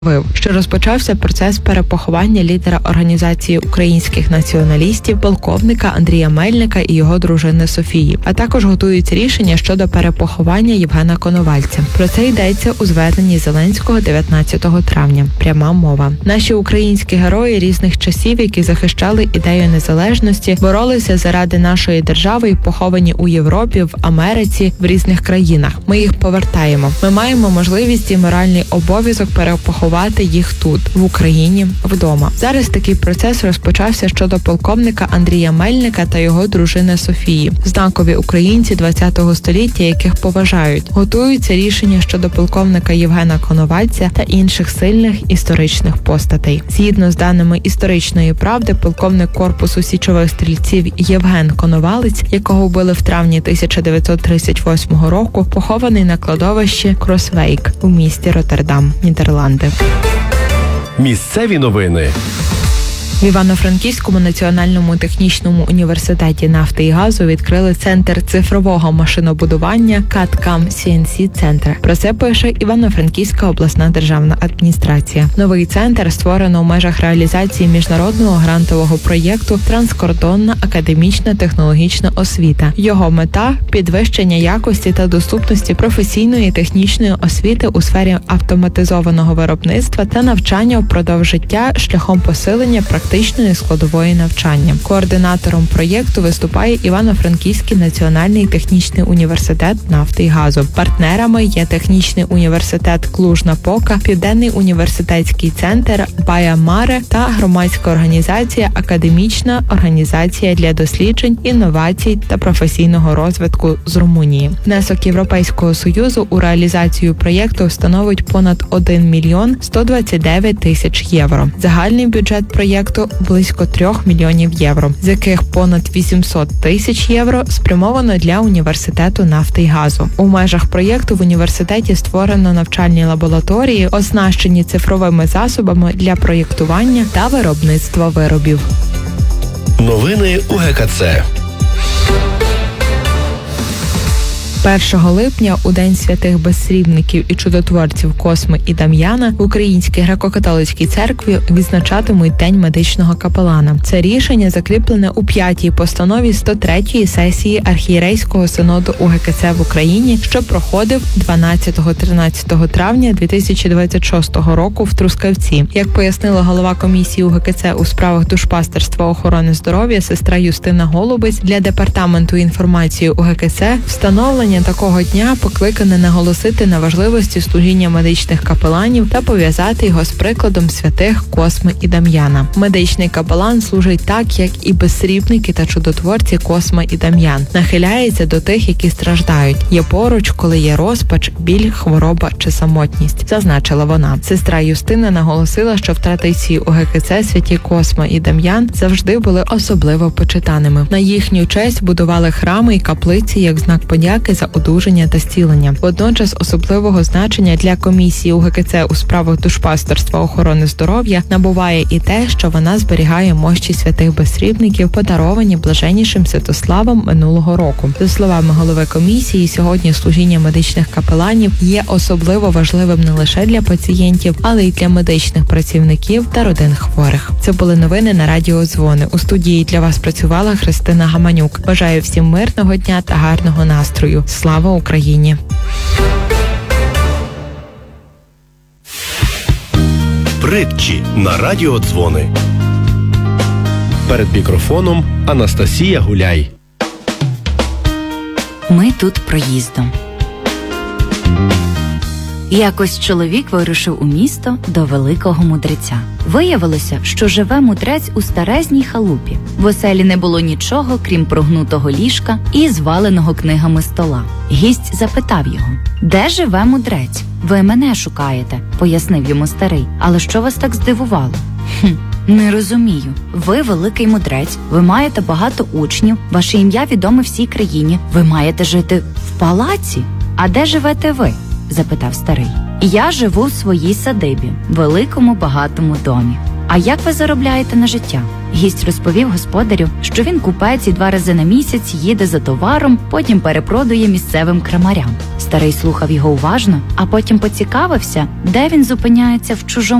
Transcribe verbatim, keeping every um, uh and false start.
що розпочався процес перепоховання лідера Організації українських націоналістів, полковника Андрія Мельника і його дружини Софії, а також готують рішення щодо перепоховання Євгена Коновальця. Про це йдеться у зверненні Зеленського дев'ятнадцятого травня. Пряма мова. Наші українські герої різних часів, які захищали ідею незалежності, боролися заради нашої держави і поховані у Європі, в Америці, в різних країнах. Ми їх повертаємо. Ми маємо можливість і моральний обов'язок перепоховати їх тут, в Україні, вдома. Зараз такий процес розпочався щодо полковника Андрія Мельника та його дружини Софії. Знакові українці ХХ століття, яких поважають. Готуються рішення щодо полковника Євгена Коновальця та інших сильних історичних постатей. Згідно з даними історичної правди, полковник корпусу січових стрільців Євген Коновалець, якого вбили в травні тисяча дев'ятсот тридцять восьмого року, похований на кладовищі Кросвейк у місті Роттердам, Нідерланди. Місцеві новини. В Івано-Франківському національному технічному університеті нафти і газу відкрили центр цифрового машинобудування кат-кам сі ен сі-центр. Про це пише Івано-Франківська обласна державна адміністрація. Новий центр створено в межах реалізації міжнародного грантового проєкту «Транскордонна академічна технологічна освіта». Його мета – підвищення якості та доступності професійної і технічної освіти у сфері автоматизованого виробництва та навчання впродовж життя шляхом посилення практичної практичної складової навчання. Координатором проєкту виступає Івано-Франківський національний технічний університет нафти і газу. Партнерами є Технічний університет Клуж-Напока, Південний університетський центр Баямаре та громадська організація Академічна організація для досліджень, інновацій та професійного розвитку з Румунії. Внесок Європейського Союзу у реалізацію проєкту становить понад один мільйон сто двадцять дев'ять тисяч євро. Загальний бюджет проєкту близько трьох мільйонів євро, з яких понад вісімсот тисяч євро спрямовано для університету нафти і газу. У межах проєкту в університеті створено навчальні лабораторії, оснащені цифровими засобами для проєктування та виробництва виробів. Новини у ге ка це. першого липня, у День святих безсрібників і чудотворців Косми і Дам'яна, в Українській греко-католицькій церкві відзначатимуть День медичного капелана. Це рішення закріплене у п'ятій постанові сто третьої сесії Архієрейського синоду у ге ка це в Україні, що проходив дванадцятого-тринадцятого травня дві тисячі двадцять шостого року в Трускавці. Як пояснила голова комісії у ге ка це у справах душпастерства охорони здоров'я сестра Юстина Голубець, для департаменту інформації у ге ка це встановлення такого дня покликане наголосити на важливості служіння медичних капеланів та пов'язати його з прикладом святих Косми і Дам'яна. Медичний капелан служить так, як і безсрібники та чудотворці Косма і Дам'ян. Нахиляється до тих, які страждають. Є поруч, коли є розпач, біль, хвороба чи самотність, зазначила вона. Сестра Юстина наголосила, що в традиції у ге ка це святі Косма і Дам'ян завжди були особливо почитаними. На їхню честь будували храми і каплиці як знак подяки за одужання та зцілення. Водночас особливого значення для комісії у ге ка це у справах душпастерства охорони здоров'я набуває і те, що вона зберігає мощі святих безсрібників, подаровані блаженнішим Святославом минулого року. За словами голови комісії, сьогодні служіння медичних капеланів є особливо важливим не лише для пацієнтів, але й для медичних працівників та родин хворих. Це були новини на Радіо Дзвони. У студії для вас працювала Христина Гаманюк. Бажаю всім мирного дня та гарного настрою. Слава Україні! Притчі на Радіо Дзвони. Перед мікрофоном Анастасія Гуляй. Ми тут проїздом. Якось чоловік вирушив у місто до великого мудреця. Виявилося, що живе мудрець у старезній халупі. В оселі не було нічого, крім прогнутого ліжка і зваленого книгами стола. Гість запитав його: «Де живе мудрець? Ви мене шукаєте», – пояснив йому старий. «Але що вас так здивувало?» «Хм, не розумію. Ви великий мудрець, ви маєте багато учнів, ваше ім'я відоме всій країні, ви маєте жити в палаці. А де живете ви?» – запитав старий. «Я живу в своїй садибі, великому багатому домі». А як ви заробляєте на життя? Гість розповів господарю, що він купець і два рази на місяць їде за товаром, потім перепродує місцевим крамарям. Старий слухав його уважно, а потім поцікавився, де він зупиняється в чужому